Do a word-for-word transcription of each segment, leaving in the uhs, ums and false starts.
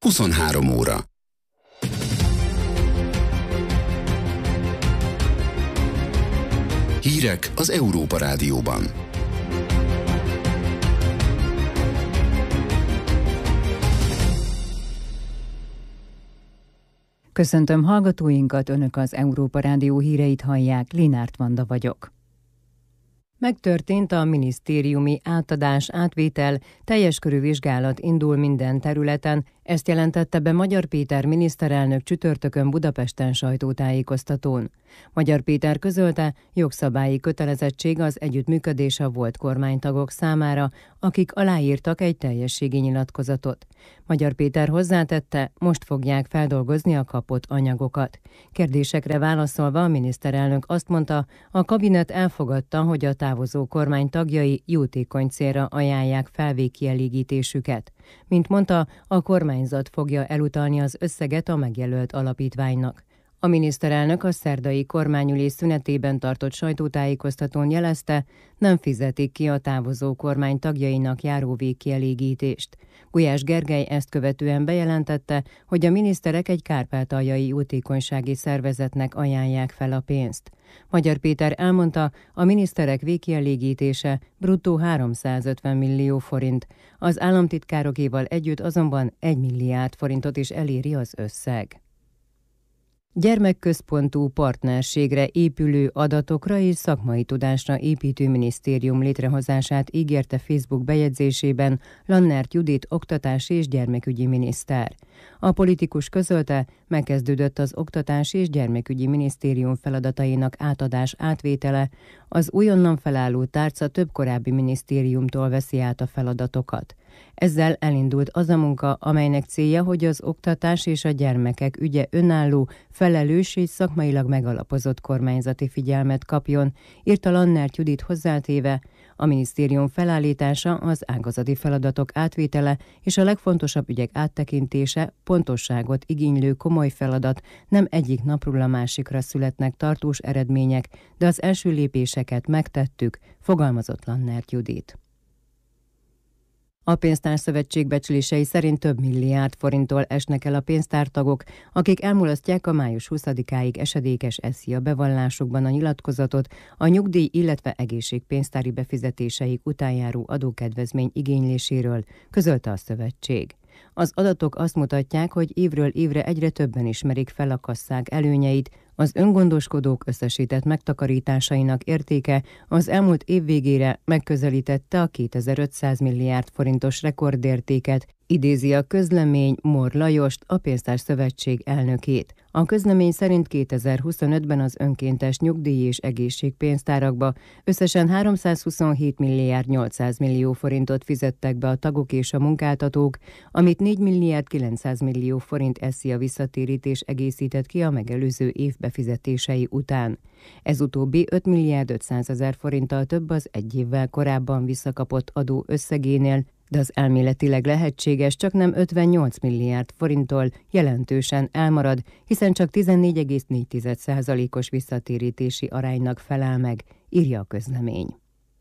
huszonhárom óra. Hírek az Európa Rádióban. Köszöntöm hallgatóinkat, Önök az Európa Rádió híreit hallják, Linárt Vanda vagyok. Megtörtént a minisztériumi átadás, átvétel, teljes körű vizsgálat indul minden területen, ezt jelentette be Magyar Péter miniszterelnök csütörtökön Budapesten sajtótájékoztatón. Magyar Péter közölte, jogszabályi kötelezettség az együttműködés a volt kormánytagok számára, akik aláírtak egy teljességi nyilatkozatot. Magyar Péter hozzátette, most fogják feldolgozni a kapott anyagokat. Kérdésekre válaszolva a miniszterelnök azt mondta, a kabinet elfogadta, hogy a távozó kormány tagjai jótékony célra ajánlják fel végkielégítésüket. Mint mondta, a kormányzat fogja elutalni az összeget a megjelölt alapítványnak. A miniszterelnök a szerdai kormányülés szünetében tartott sajtótájékoztatón jelezte, nem fizetik ki a távozó kormány tagjainak járó végkielégítést. Gulyás Gergely ezt követően bejelentette, hogy a miniszterek egy kárpátaljai jótékonysági szervezetnek ajánlják fel a pénzt. Magyar Péter elmondta, a miniszterek végkielégítése bruttó háromszázötven millió forint, az államtitkárokéval együtt azonban egy milliárd forintot is eléri az összeg. Gyermekközpontú partnerségre épülő adatokra és szakmai tudásra építő minisztérium létrehozását ígérte Facebook bejegyzésében Lannert Judit oktatási és gyermekügyi miniszter. A politikus közölte, megkezdődött az Oktatási és Gyermekügyi Minisztérium feladatainak átadás átvétele, az újonnan felálló tárca több korábbi minisztériumtól veszi át a feladatokat. Ezzel elindult az a munka, amelynek célja, hogy az oktatás és a gyermekek ügye önálló, felelős és szakmailag megalapozott kormányzati figyelmet kapjon, írta Lannert Judit hozzátéve, a minisztérium felállítása, az ágazati feladatok átvétele és a legfontosabb ügyek áttekintése pontosságot igénylő komoly feladat, nem egyik napról a másikra születnek tartós eredmények, de az első lépéseket megtettük, fogalmazott Lannert Judit. A Pénztárszövetség becslései szerint több milliárd forinttól esnek el a pénztártagok, akik elmulasztják a május huszadikáig esedékes SZIA bevallásukban a nyilatkozatot a nyugdíj, illetve egészségpénztári befizetéseik után járó adókedvezmény igényléséről, közölte a szövetség. Az adatok azt mutatják, hogy évről évre egyre többen ismerik fel a kasszák előnyeit, az öngondoskodók összesített megtakarításainak értéke az elmúlt év végére megközelítette a kétezer-ötszáz milliárd forintos rekordértéket, idézi a közlemény Mor Lajost, a Pénztárszövetség elnökét. A közlemény szerint kétezer-huszonötben az önkéntes nyugdíj- és egészségpénztárakba összesen háromszázhuszonhét milliárd nyolcszáz millió forintot fizettek be a tagok és a munkáltatók, amit négy milliárd kilencszáz millió forint SZIA visszatérítés egészített ki a megelőző év befizetései után. Ez utóbbi öt milliárd ötszázezer forinttal több az egy évvel korábban visszakapott adó összegénél, de az elméletileg lehetséges csak nem ötvennyolc milliárd forinttól jelentősen elmarad, hiszen csak tizennégy egész négy százalékos visszatérítési aránynak felel meg, írja a közlemény.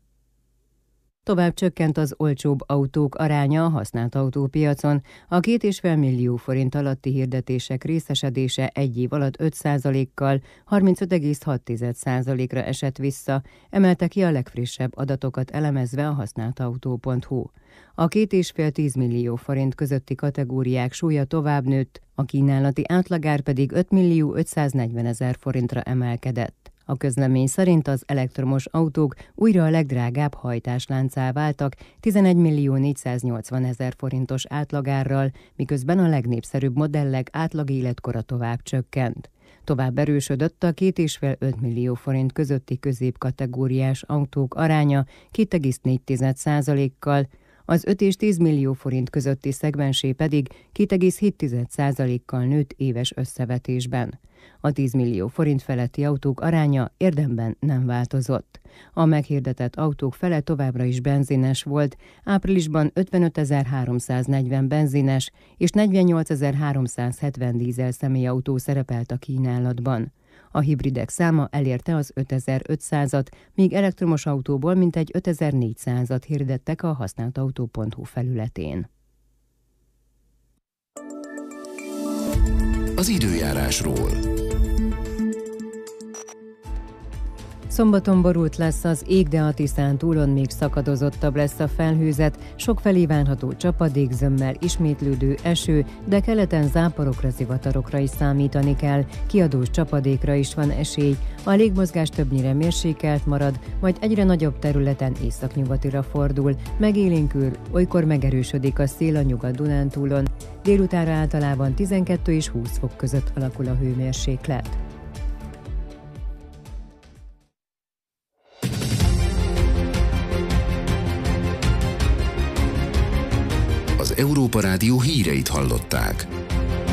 Tovább csökkent az olcsóbb autók aránya a használt autópiacon, a két és fél millió forint alatti hirdetések részesedése egy év alatt öt százalékkal, harmincöt egész hat százalékra esett vissza, emelte ki a legfrissebb adatokat elemezve a használtautó pont hu. A két és fél tíz millió forint közötti kategóriák súlya tovább nőtt, a kínálati átlagár pedig öt millió ötszáznegyvenezer forintra emelkedett. A közlemény szerint az elektromos autók újra a legdrágább hajtásláncá váltak tizenegy millió négyszáznyolcvanezer forintos átlagárral, miközben a legnépszerűbb modellek átlag életkora tovább csökkent. Tovább erősödött a két és fél öt millió forint közötti középkategóriás autók aránya két egész négy százalékkal, az öt és tíz millió forint közötti szegmensé pedig két egész hét százalékkal nőtt éves összevetésben. A tíz millió forint feletti autók aránya érdemben nem változott. A meghirdetett autók fele továbbra is benzines volt, áprilisban ötvenötezer-háromszáznegyven benzines és negyvennyolcezer-háromszázhetven dízel személyautó szerepelt a kínálatban. A hibridek száma elérte az ötezer-ötszázat, míg elektromos autóból mintegy ötezer-négyszázat hirdettek a használtautó pont hu felületén. az időjárásról. Szombaton borult lesz az ég, de a Tiszán túlon még szakadozottabb lesz a felhőzet, sokfelé várható csapadék, zömmel ismétlődő eső, de keleten záporokra, zivatarokra is számítani kell, kiadós csapadékra is van esély. A légmozgás többnyire mérsékelt marad, majd egyre nagyobb területen északnyugatira fordul, megélénkül, olykor megerősödik a szél a Nyugat-Dunántúlon. Délutánra általában tizenkettő és húsz fok között alakul a hőmérséklet. Az Európa Rádió híreit hallották.